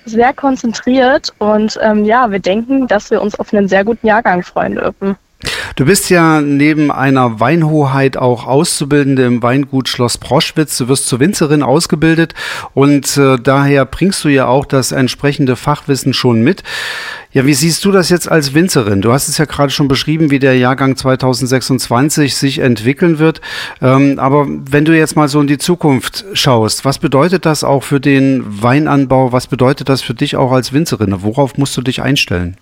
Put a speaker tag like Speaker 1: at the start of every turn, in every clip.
Speaker 1: sehr konzentriert und wir denken, dass wir uns auf einen sehr guten Jahrgang freuen dürfen.
Speaker 2: Du bist ja neben einer Weinhoheit auch Auszubildende im Weingut Schloss Proschwitz. Du wirst zur Winzerin ausgebildet und daher bringst du ja auch das entsprechende Fachwissen schon mit. Ja, wie siehst du das jetzt als Winzerin? Du hast es ja gerade schon beschrieben, wie der Jahrgang 2026 sich entwickeln wird. Aber wenn du jetzt mal so in die Zukunft schaust, was bedeutet das auch für den Weinanbau? Was bedeutet das für dich auch als Winzerin? Worauf musst du dich einstellen?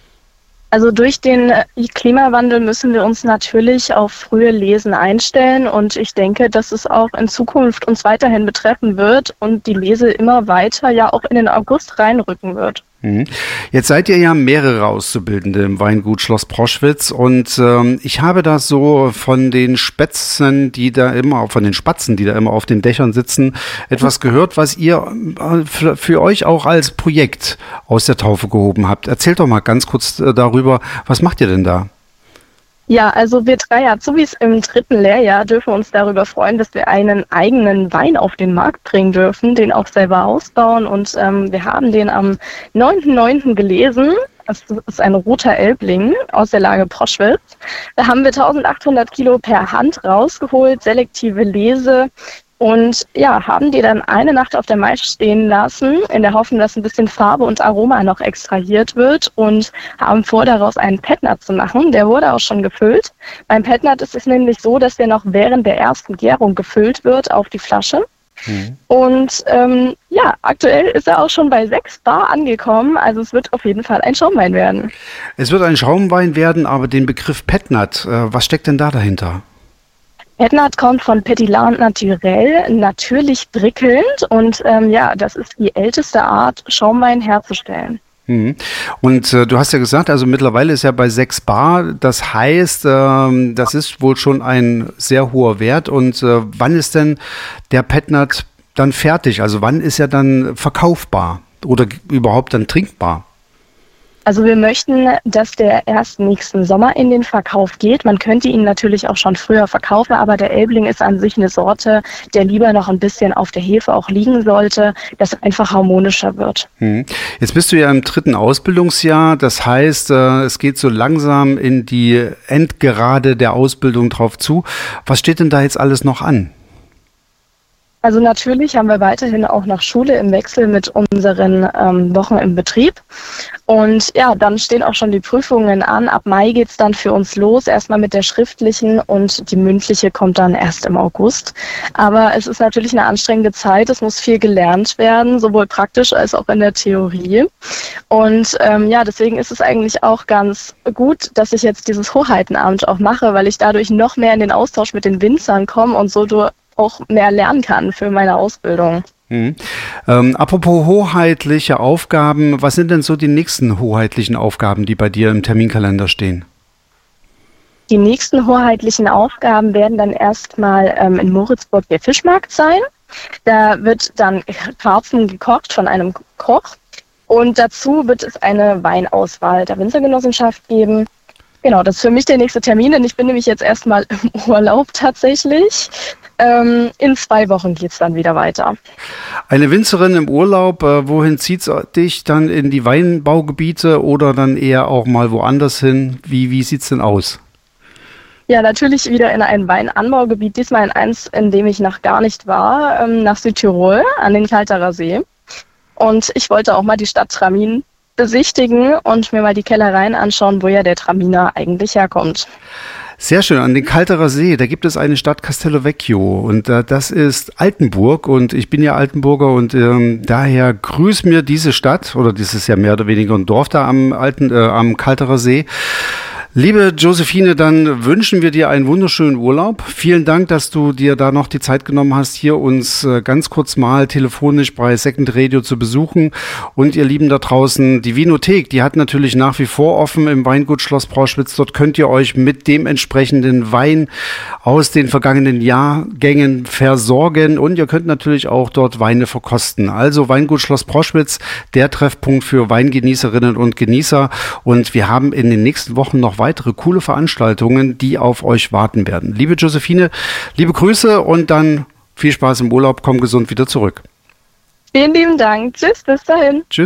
Speaker 1: Also durch den Klimawandel müssen wir uns natürlich auf frühe Lesen einstellen und ich denke, dass es auch in Zukunft uns weiterhin betreffen wird und die Lese immer weiter ja auch in den August reinrücken wird.
Speaker 2: Jetzt seid ihr ja mehrere Auszubildende im Weingut Schloss Proschwitz und ich habe da so von den Spatzen, die da immer auf den Dächern sitzen, etwas gehört, was ihr für euch auch als Projekt aus der Taufe gehoben habt. Erzählt doch mal ganz kurz darüber, was macht ihr denn da?
Speaker 1: Ja, also wir 3 Azubis im 3. Lehrjahr dürfen uns darüber freuen, dass wir einen eigenen Wein auf den Markt bringen dürfen, den auch selber ausbauen und wir haben den am 9.9. gelesen. Das ist ein roter Elbling aus der Lage Proschwitz. Da haben wir 1800 Kilo per Hand rausgeholt, selektive Lese. Und ja, haben die dann eine Nacht auf der Maische stehen lassen, in der Hoffnung, dass ein bisschen Farbe und Aroma noch extrahiert wird und haben vor, daraus einen Petnat zu machen. Der wurde auch schon gefüllt. Beim Petnat ist es nämlich so, dass der noch während der ersten Gärung gefüllt wird auf die Flasche. Und aktuell ist er auch schon bei 6 Bar angekommen. Also es wird auf jeden Fall ein Schaumwein werden.
Speaker 2: Es wird ein Schaumwein werden, aber den Begriff Petnat, was steckt denn da dahinter?
Speaker 1: Petnat kommt von Pétillant naturel, natürlich prickelnd und das ist die älteste Art, Schaumwein herzustellen.
Speaker 2: Und du hast ja gesagt, also mittlerweile ist ja bei 6 Bar, das heißt, das ist wohl schon ein sehr hoher Wert. Und wann ist denn der Petnat dann fertig? Also wann ist er dann verkaufbar oder überhaupt dann trinkbar?
Speaker 1: Also wir möchten, dass der erst nächsten Sommer in den Verkauf geht. Man könnte ihn natürlich auch schon früher verkaufen, aber der Elbling ist an sich eine Sorte, der lieber noch ein bisschen auf der Hefe auch liegen sollte, dass er einfach harmonischer wird.
Speaker 2: Jetzt bist du ja im 3. Ausbildungsjahr. Das heißt, es geht so langsam in die Endgerade der Ausbildung drauf zu. Was steht denn da jetzt alles noch an?
Speaker 1: Also natürlich haben wir weiterhin auch noch Schule im Wechsel mit unseren Wochen im Betrieb. Und ja, dann stehen auch schon die Prüfungen an. Ab Mai geht's dann für uns los, erstmal mit der schriftlichen und die mündliche kommt dann erst im August. Aber es ist natürlich eine anstrengende Zeit. Es muss viel gelernt werden, sowohl praktisch als auch in der Theorie. Und deswegen ist es eigentlich auch ganz gut, dass ich jetzt dieses Hoheitenamt auch mache, weil ich dadurch noch mehr in den Austausch mit den Winzern komme und so auch mehr lernen kann für meine Ausbildung.
Speaker 2: Apropos hoheitliche Aufgaben, was sind denn so die nächsten hoheitlichen Aufgaben, die bei dir im Terminkalender stehen?
Speaker 1: Die nächsten hoheitlichen Aufgaben werden dann erstmal in Moritzburg der Fischmarkt sein. Da wird dann Karpfen gekocht von einem Koch und dazu wird es eine Weinauswahl der Winzergenossenschaft geben. Genau, das ist für mich der nächste Termin, denn ich bin nämlich jetzt erstmal im Urlaub tatsächlich. In 2 Wochen geht es dann wieder weiter.
Speaker 2: Eine Winzerin im Urlaub, wohin zieht es dich dann in die Weinbaugebiete oder dann eher auch mal woanders hin? Wie sieht es denn aus?
Speaker 1: Ja, natürlich wieder in ein Weinanbaugebiet, diesmal in eins, in dem ich noch gar nicht war, nach Südtirol an den Kalterer See. Und ich wollte auch mal die Stadt Tramin besichtigen und mir mal die Kellereien anschauen, wo ja der Traminer eigentlich herkommt.
Speaker 2: Sehr schön, an den Kalterer See, da gibt es eine Stadt Castello Vecchio und das ist Altenburg und ich bin ja Altenburger und daher grüßt mir diese Stadt, oder das ist ja mehr oder weniger ein Dorf da am Kalterer See. Liebe Josephine, dann wünschen wir dir einen wunderschönen Urlaub. Vielen Dank, dass du dir da noch die Zeit genommen hast, hier uns ganz kurz mal telefonisch bei Second Radio zu besuchen. Und ihr Lieben da draußen, die Vinothek, die hat natürlich nach wie vor offen im Weingut Schloss Proschwitz. Dort könnt ihr euch mit dem entsprechenden Wein aus den vergangenen Jahrgängen versorgen. Und ihr könnt natürlich auch dort Weine verkosten. Also Weingut Schloss Proschwitz, der Treffpunkt für Weingenießerinnen und Genießer. Und wir haben in den nächsten Wochen noch weitere coole Veranstaltungen, die auf euch warten werden. Liebe Josephine, liebe Grüße und dann viel Spaß im Urlaub. Komm gesund wieder zurück.
Speaker 1: Vielen lieben Dank. Tschüss, bis dahin.
Speaker 2: Tschüss.